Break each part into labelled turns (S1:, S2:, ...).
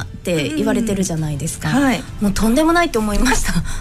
S1: 山って言われてるじゃないですか、
S2: はい、
S1: もうとんでもないと思いましたもう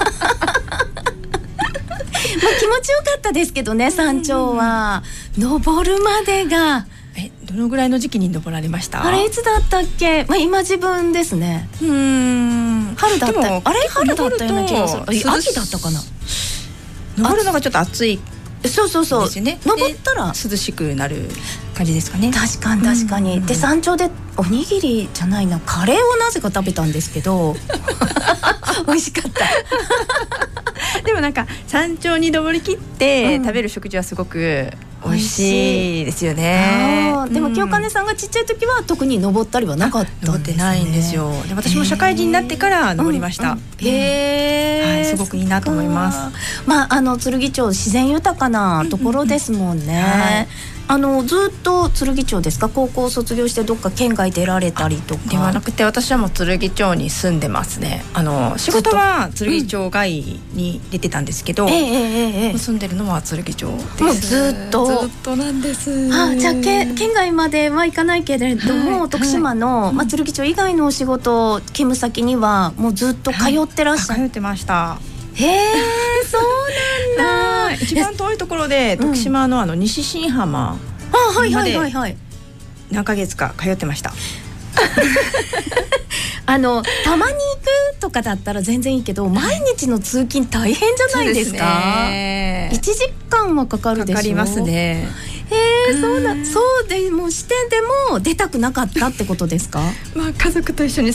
S1: 気持ちよかったですけどね、山頂は登るまでが。
S2: どのぐらいの時期に登られました？
S1: あれいつだったっけ、今自分ですね。春だった。あれ春だったような気がする。秋だったかな。
S2: 登るのがちょっと暑い。
S1: そうそうそうですよね。登ったら
S2: 涼しくなる感じですかね。
S1: 確かに確かに。で山頂でおにぎりじゃないな、カレーをなぜか食べたんですけど美味しかった
S2: でもなんか山頂に登りきって食べる食事はすごく美味しいですよね。
S1: でも清金さんがちっちゃい時は特に登ったりはなかったんですね。
S2: 登ってないんですよ。で私も社会人になってから登りました。
S1: へ
S2: ー、すごくいいなと思います。
S1: 剣町自然豊かなところですもんね。ずっと剣町ですか？高校を卒業してどっか県外出られたりとか？
S2: ではなくて、私はもう剣町に住んでますね。仕事は剣町外に出てたんですけど、住んでるのは剣町です。
S1: もうずっと
S2: なんです。
S1: じゃあ県外までは行かないけれども、徳島の剣町以外のお仕事勤務先にはもうずっと通ってらっしゃる？
S2: 通ってました。
S1: へえ、そうなんだ。
S2: 一番遠いところで徳島の西新浜まで何ヶ月か通ってました。
S1: たまに行くとかだったら全然いいけど、毎日の通勤大変じゃないですか。1時間はかかるでしょ。
S2: かかりますね。
S1: そうでも視点でも出たくなかったってことですか？
S2: 家族と一緒に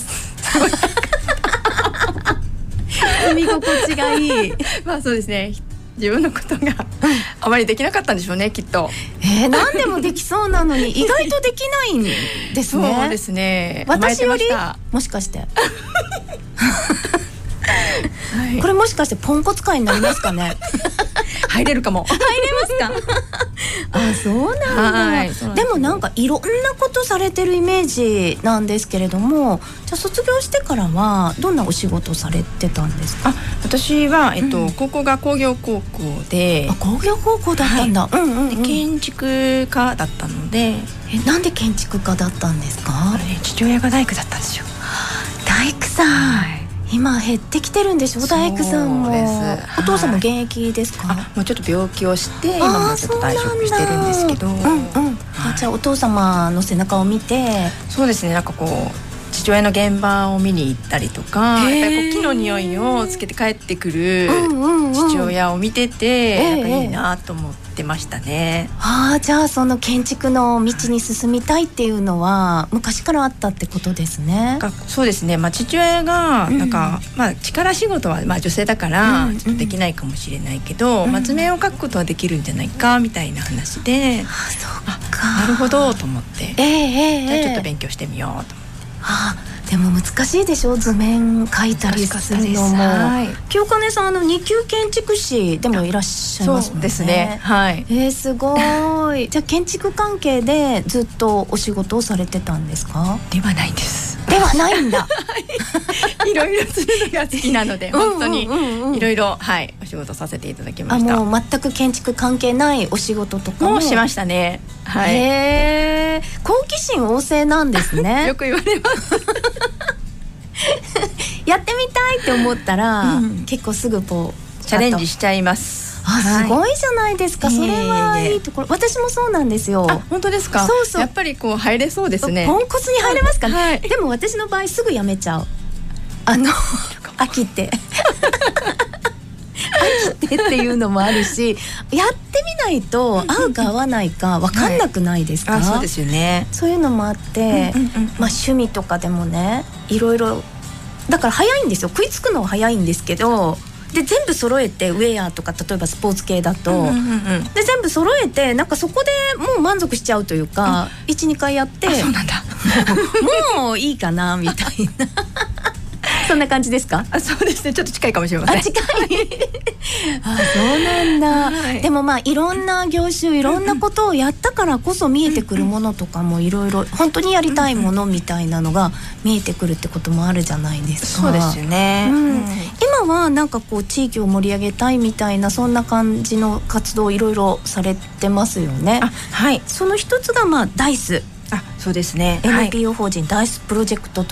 S1: 住み心地がいい
S2: そうですね。自分のことがあまりできなかったんでしょうね、きっと。
S1: 何でもできそうなのに意外とできないんですね。
S2: そうですね。
S1: 私よりもしかしてこれもしかしてポンコツ会になりますかね？
S2: 入れるかも。
S1: 入れますか？そうなんだ。でもなんかいろんなことされてるイメージなんですけれども、じゃあ卒業してからはどんなお仕事されてたんですか？
S2: 私は、高校が工業高校で。
S1: 工業高校だったんだ。
S2: 建築家だったので。
S1: なんで建築家だったんですか？
S2: 父親が大工だったんですよ。
S1: 大工さん、今減ってきてるんでしょ、大工さんも。お父さんも現役ですか？
S2: もうちょっと病気をして今もちょっと退職してるんですけど。
S1: じゃあお父様の背中を見て。
S2: そうですね。なんかこう父親の現場を見に行ったりとか、やっぱり木の匂いをつけて帰ってくる父親を見てて、なんかいいなと思ってましたね。
S1: じゃあその建築の道に進みたいっていうのは昔からあったってことですね。
S2: そうですね。父親がなんか、力仕事は女性だからちょっとできないかもしれないけど、図面を描くことはできるんじゃないかみたいな話で、なるほどと思って、じゃあちょっと勉強してみようと思って。
S1: でも難しいでしょ、図面描いたりするのも。清金さん2級建築士でもいらっしゃいますもんね。
S2: そうですね。
S1: すごい。じゃあ建築関係でずっとお仕事をされてたんですか？
S2: ではないです。
S1: ではないんだ
S2: いろいろするのが好きなので、本当にいろいろお仕事させていただきました。
S1: もう全く建築関係ないお仕事とかも
S2: しましたね。
S1: 好奇心旺盛なんですね
S2: よく言われます
S1: やってみたいって思ったら、結構すぐチ
S2: ャレンジしちゃいます。
S1: すごいじゃないですか。それはいいところ。私もそうなんですよ。
S2: 本当ですか？
S1: そうそう。
S2: やっぱり入れそうですね。
S1: ポンコツに入れますかね。でも私の場合すぐやめちゃう。飽きてっていうのもあるし、やってみないと合うか合わないか分かんなくないですか？
S2: そうですよね。
S1: そういうのもあって、趣味とかでもね、いろいろだから早いんですよ。食いつくのは早いんですけど、で全部揃えてウェアとか、例えばスポーツ系だと、で全部揃えてなんかそこでもう満足しちゃうというか、1,2 回やって
S2: そうなんだ
S1: もういいかなみたいなそんな感じですか？
S2: そうですね。ちょっと近いかもしれません。
S1: 近いそうなんだ。でもいろんな業種、いろんなことをやったからこそ見えてくるものとかもいろいろ、本当にやりたいものみたいなのが見えてくるってこともあるじゃないですか。
S2: そうですよね。
S1: 今はなんか地域を盛り上げたいみたいな、そんな感じの活動をいろいろされてますよね。その一つがダイス。
S2: そうですね。
S1: NPO 法人ダイスプロジェクトと